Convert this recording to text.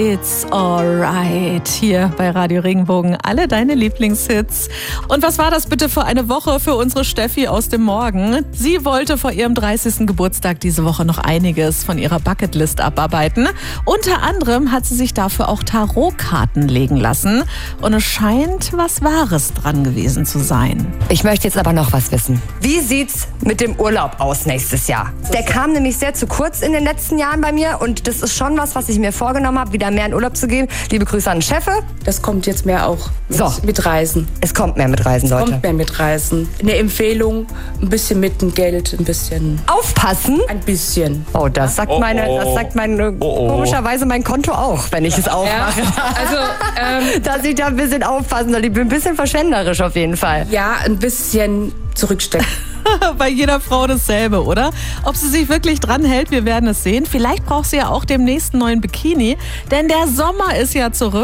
It's alright, hier bei Radio Regenbogen, alle deine Lieblingshits. Und was war das bitte für eine Woche für unsere Steffi aus dem Morgen? Sie wollte vor ihrem 30. Geburtstag diese Woche noch einiges von ihrer Bucketlist abarbeiten. Unter anderem hat sie sich dafür auch Tarotkarten legen lassen. Und es scheint was Wahres dran gewesen zu sein. Ich möchte jetzt aber noch was wissen. Wie sieht's mit dem Urlaub aus nächstes Jahr? Der kam nämlich sehr zu kurz in den letzten Jahren bei mir und das ist schon was ich mir vorgenommen habe, wieder mehr in Urlaub zu gehen. Liebe Grüße an den Chefe. Das kommt jetzt mehr auch mit Reisen. Es kommt mehr mit Reisen, Leute. Es kommt mehr mit Reisen. Eine Empfehlung, ein bisschen mit dem Geld, ein bisschen. Aufpassen? Ein bisschen. Oh, das sagt komischerweise mein Konto auch, wenn ich es aufmache. Ja, also, dass ich da ein bisschen aufpassen soll. Ich bin ein bisschen verschwenderisch auf jeden Fall. Ja, ein bisschen zurückstecken. Bei jeder Frau dasselbe, oder? Ob sie sich wirklich dran hält, wir werden es sehen. Vielleicht braucht sie ja auch demnächst einen neuen Bikini, denn der Sommer ist ja zurück.